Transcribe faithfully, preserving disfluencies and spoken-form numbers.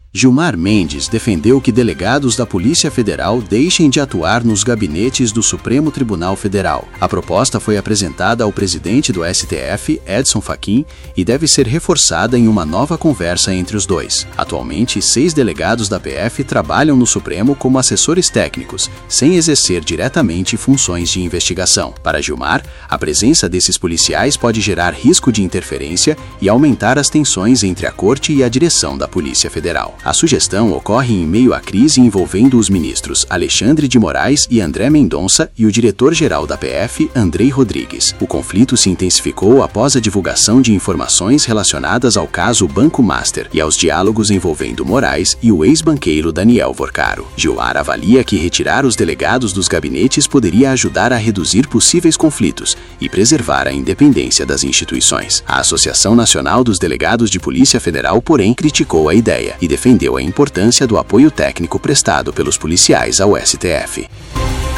Gilmar Mendes defendeu que delegados da Polícia Federal deixem de atuar nos gabinetes do Supremo Tribunal Federal. A proposta foi apresentada ao presidente do S T F, Edson Fachin, e deve ser reforçada em uma nova conversa entre os dois. Atualmente, seis delegados da P F trabalham no Supremo como assessores técnicos, sem exercer diretamente funções de investigação. Para Gilmar, a presença desses policiais pode gerar risco de interferência e aumentar as tensões entre a Corte e a direção da Polícia Federal. A sugestão ocorre em meio à crise envolvendo os ministros Alexandre de Moraes e André Mendonça e o diretor-geral da P F, Andrei Rodrigues. O conflito se intensificou após a divulgação de informações relacionadas ao caso Banco Master e aos diálogos envolvendo Moraes e o ex-banqueiro Daniel Vorcaro. Gilmar avalia que retirar os delegados dos gabinetes poderia ajudar a reduzir possíveis conflitos e preservar a independência das instituições. A Associação Nacional dos Delegados de Polícia Federal, porém, criticou a ideia e defendeu a importância do apoio técnico prestado pelos policiais ao S T F.